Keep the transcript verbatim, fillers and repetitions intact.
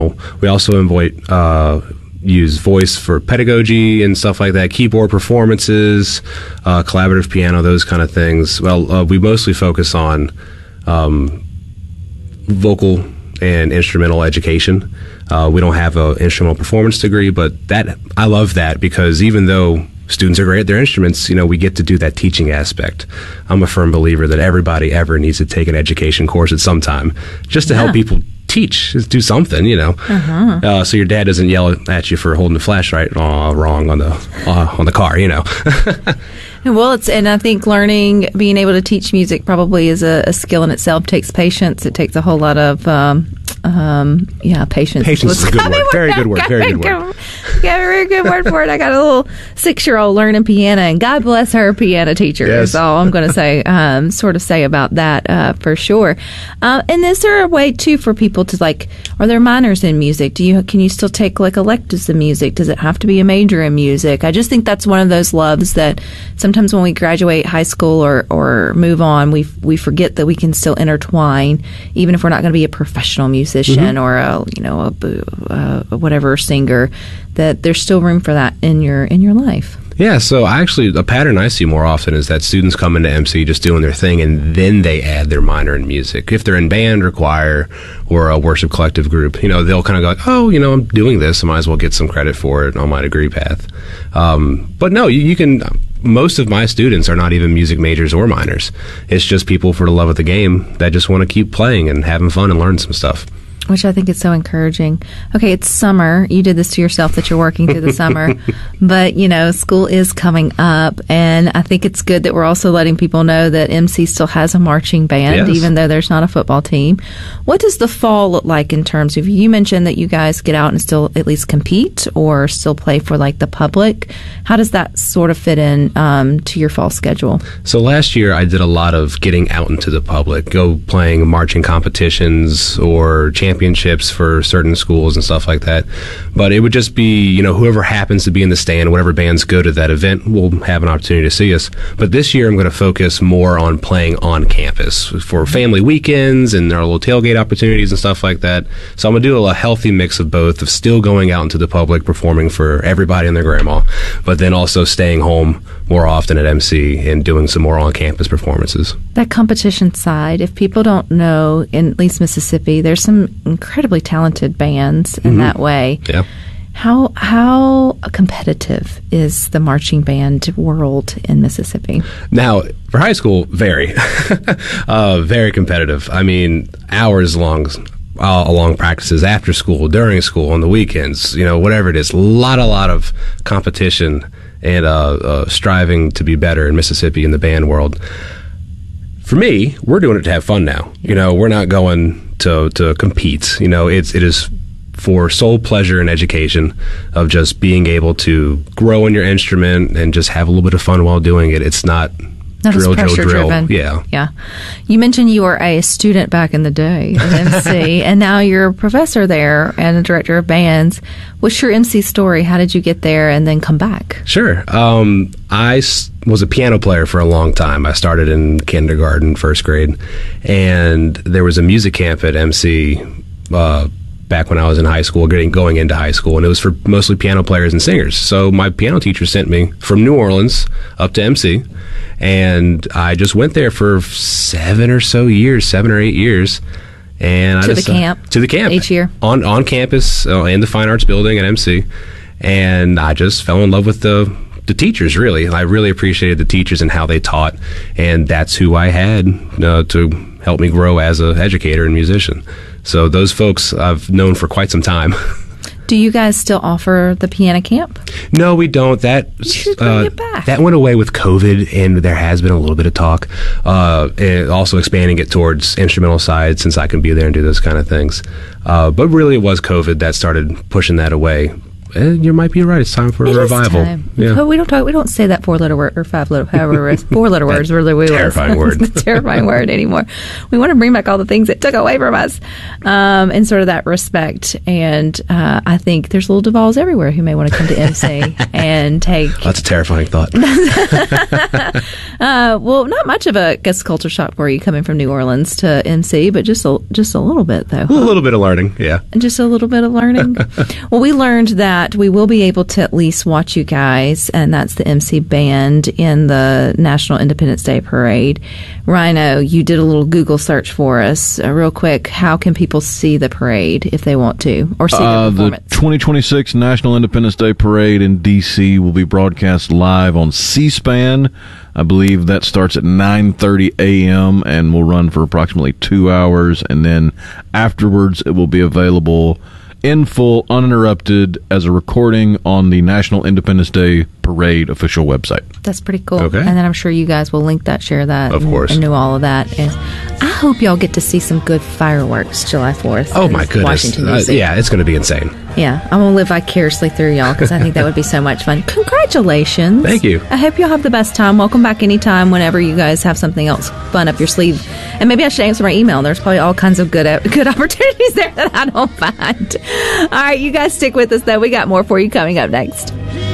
We also avoid, uh, use voice for pedagogy and stuff like that, keyboard performances, uh, collaborative piano, those kind of things. Well, uh, we mostly focus on um, vocal and instrumental education. Uh, we don't have an instrumental performance degree, but that I love that because even though students are great at their instruments, you know, we get to do that teaching aspect. I'm a firm believer that everybody ever needs to take an education course at some time just to yeah. help people teach, just do something, you know. Uh-huh. Uh, so your dad doesn't yell at you for holding the flashlight oh, wrong on the uh, on the car, you know. Well, it's and I think learning, being able to teach music probably is a, a skill in itself. It takes patience. It takes a whole lot of um, um, yeah, patience. Patience is a good word. Very good word. Very good word. Yeah, very good word for it. I got a little six-year-old learning piano, and God bless her piano teacher. Yes. Is all I'm going to say. Um, sort of say about that uh, for sure. Uh, and is there a way too for people to like? Are there minors in music? Do you can you still take like electives in music? Does it have to be a major in music? I just think that's one of those loves that sometimes when we graduate high school or or move on, we we forget that we can still intertwine, even if we're not going to be a professional musician mm-hmm. or a you know a, a whatever singer. That there's still room for that in your in your life. Yeah, so actually a pattern I see more often is that students come into M C just doing their thing and then they add their minor in music. If they're in band or choir or a worship collective group, you know, they'll kind of go like, oh, you know, I'm doing this, I might as well get some credit for it on my degree path. Um, but no, you, you can, most of my students are not even music majors or minors. It's just people for the love of the game that just want to keep playing and having fun and learn some stuff. Which I think is so encouraging. Okay, it's summer. You did this to yourself that you're working through the summer. But, you know, school is coming up. And I think it's good that we're also letting people know that M C still has a marching band, yes. even though there's not a football team. What does the fall look like in terms of, you mentioned that you guys get out and still at least compete or still play for, like, the public. How does that sort of fit in um, to your fall schedule? So last year I did a lot of getting out into the public, go playing marching competitions or championships. championships for certain schools and stuff like that. But it would just be, you know, whoever happens to be in the stand, whatever bands go to that event will have an opportunity to see us. But this year I'm going to focus more on playing on campus for family weekends and our little tailgate opportunities and stuff like that. So I'm going to do a healthy mix of both, of still going out into the public, performing for everybody and their grandma, but then also staying home more often at M C and doing some more on-campus performances. That competition side, if people don't know, in at least Mississippi, there's some incredibly talented bands in mm-hmm. that way. Yeah. How how competitive is the marching band world in Mississippi? Now, for high school, very, uh, very competitive. I mean, hours long. Uh, along practices after school, during school, on the weekends, you know, whatever it is, a lot, a lot of competition and uh, uh, striving to be better in Mississippi in the band world. For me, we're doing it to have fun now. You know, we're not going to to compete. You know, it's it is for sole pleasure and education of just being able to grow in your instrument and just have a little bit of fun while doing it. It's not. Not drill, as pressure drill, drill. driven. Yeah. Yeah. You mentioned you were a student back in the day at M C, and now you're a professor there and a director of bands. What's your M C story? How did you get there and then come back? Sure. Um, I s- was a piano player for a long time. I started in kindergarten, first grade, and there was a music camp at M C uh, back when I was in high school, getting going into high school, and it was for mostly piano players and singers. So my piano teacher sent me from New Orleans up to M C, and I just went there for seven or so years, seven or eight years. And to I just, the camp? Uh, to the camp. Each year? On on campus, uh, in the Fine Arts Building at M C. And I just fell in love with the the teachers, really. I really appreciated the teachers and how they taught, and that's who I had uh, to help me grow as an educator and musician. So those folks I've known for quite some time. Do you guys still offer the piano camp? No, we don't. That you should bring uh, it back. That went away with COVID, and there has been a little bit of talk. Uh, and also expanding it towards instrumental side, since I can be there and do those kind of things. Uh, but really, it was COVID that started pushing that away. eh, you might be right. It's time for it a revival. Yeah. But we don't talk. We don't say that four letter word or five letter, however, four letter words. Really, we terrifying word. terrifying word anymore. We want to bring back all the things that took away from us, um, and sort of that respect. And uh, I think there's little Duvals everywhere who may want to come to M C and take. That's a terrifying thought. uh, well, not much of a guess culture shock for you coming from New Orleans to M C, but just a, just a little bit though. Huh? A little bit of learning, yeah. Just a little bit of learning. Well, we learned that we will be able to at least watch you guys, and that's the M C band in the National Independence Day Parade. Rhino, you did a little Google search for us. Uh, real quick, how can people see the parade if they want to, or see uh, the performance? The twenty twenty-six National Independence Day Parade in D C will be broadcast live on C-SPAN. I believe that starts at nine thirty a.m. and will run for approximately two hours, and then afterwards it will be available in full, uninterrupted, as a recording on the National Independence Day Parade official website. That's pretty cool. Okay. And then I'm sure you guys will link that, share that. Of and, course. And do all of that. And I hope y'all get to see some good fireworks July fourth. Oh, my goodness. Washington, Uh, D C. yeah, it's going to be insane. Yeah, I'm going to live vicariously through y'all because I think that would be so much fun. Congratulations. Thank you. I hope y'all have the best time. Welcome back anytime whenever you guys have something else fun up your sleeve. And maybe I should answer my email. There's probably all kinds of good good opportunities there that I don't find. All right, you guys stick with us, though. We got more for you coming up next.